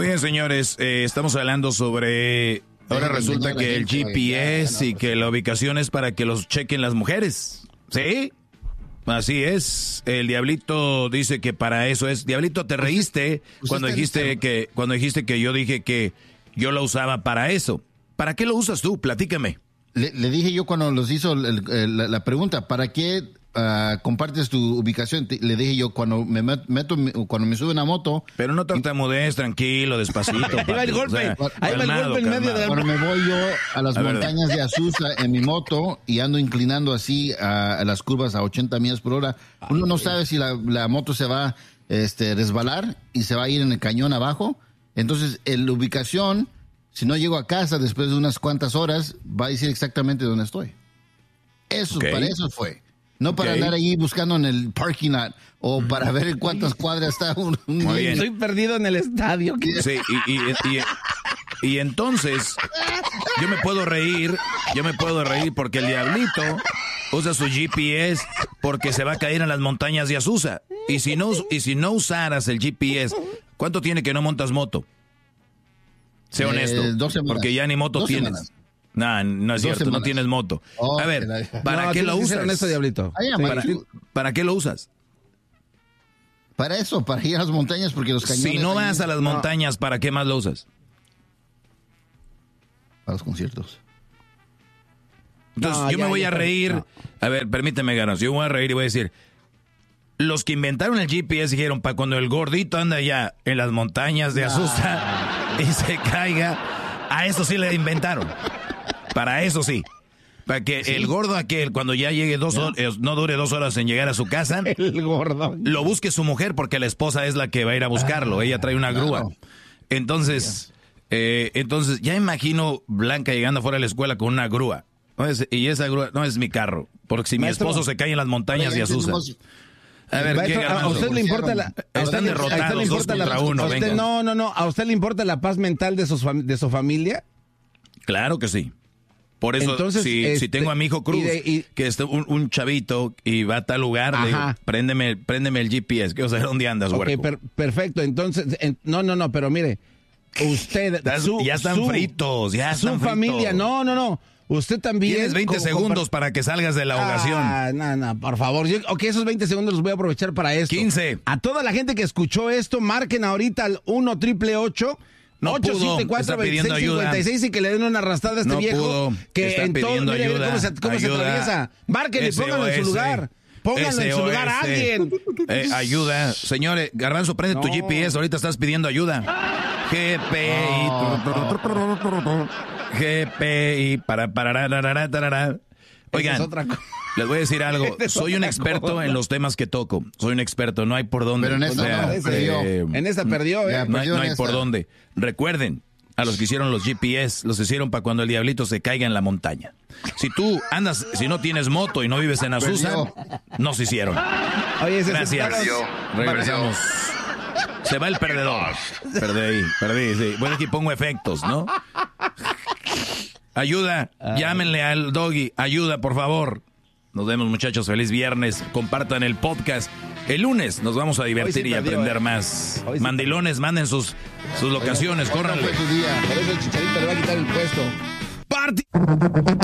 Muy bien, señores, estamos hablando sobre... Ahora resulta que el GPS y que la ubicación es para que los chequen las mujeres. ¿Sí? Así es. El Diablito dice que para eso es. Diablito, te reíste cuando dijiste que yo dije que yo lo usaba para eso. ¿Para qué lo usas tú? Platícame. Le dije yo cuando los hizo la pregunta, ¿para qué compartes tu ubicación? Le dije yo cuando cuando me sube una moto. Pero no tartamudees, tranquilo, despacito. Ahí va el golpe. Ahí va el golpe en medio de... Cuando me voy yo a las montañas de Azusa en mi moto y ando inclinando así a las curvas a 80 millas por hora, uno no sabe si la moto se va a resbalar y se va a ir en el cañón abajo. Entonces, la ubicación, si no llego a casa después de unas cuantas horas, va a decir exactamente dónde estoy. Eso, para eso fue. No para andar ahí buscando en el parking lot o para ver en cuántas cuadras está un Estoy perdido en el estadio. Sí, y entonces yo me puedo reír porque el Diablito usa su GPS porque se va a caer en las montañas de Azusa. Y si no usaras el GPS, ¿cuánto tiene que no montas moto? Sé honesto, 2 semanas. Porque ya ni moto tienes. Semanas. No es cierto, semanas. No tienes moto. A ver, ¿para qué lo usas? Honesto, Diablito. ¿Para qué lo usas? Para eso, para ir a las montañas, porque los cañones... Si no vas a las montañas, ¿para qué más lo usas? Para los conciertos. Entonces, yo me voy a reír. A ver, permíteme, Garbanzo. Yo voy a reír y voy a decir... Los que inventaron el GPS dijeron, para cuando el gordito anda ya en las montañas de Azusa y se caiga, a eso sí le inventaron. Para eso sí. Para que el gordo aquel, cuando ya llegue 2 horas, no dure 2 horas en llegar a su casa, el gordo lo busque su mujer, porque la esposa es la que va a ir a buscarlo. Ella trae una grúa. Entonces, ya imagino Blanca llegando afuera de la escuela con una grúa. Y esa grúa no es mi carro, porque si mi esposo se cae en las montañas de Azusa. A ver, maestro, ¿a usted le importa la... Están derrotados 2 contra 1. No. ¿A usted le importa la paz mental de su familia? Claro que sí. Por eso, entonces, si tengo a mi hijo Cruz, que es un chavito y va a tal lugar, le digo, préndeme el GPS, quiero saber dónde andas, güey. Perfecto, entonces, no, pero mire, usted... ya están fritos, su familia, no. Usted también... Tienes 20 segundos para que salgas de la ahogación. No, por favor. Esos 20 segundos los voy a aprovechar para esto. 15. A toda la gente que escuchó esto, marquen ahorita al 1-888 874-2656 y que le den una arrastrada a este viejo que en todo, mire cómo se atraviesa. Márquenle, pónganlo en su lugar. Pónganlo en su lugar a alguien. Ayuda. Señores, Garbanzo, prende tu GPS. Ahorita estás pidiendo ayuda. GPI. Oigan, les voy a decir algo. Soy un experto en los temas que toco. Soy un experto. No hay por dónde. Pero en esta perdió. En esta perdió, No hay por dónde. Recuerden, a los que hicieron los GPS, los hicieron para cuando el diablito se caiga en la montaña. Si tú andas, si no tienes moto y no vives en Azusa, no se hicieron. Oye, gracias. Regresamos. Se va el perdedor. Perdí, sí. Bueno, aquí pongo efectos, ¿no? Ayuda, llámenle al Doggy. Ayuda, por favor. Nos vemos, muchachos. Feliz viernes. Compartan el podcast. El lunes nos vamos a divertir y aprender más. Mandilones, manden sus locaciones. Córranle. Por eso el Chicharito le va a quitar el puesto.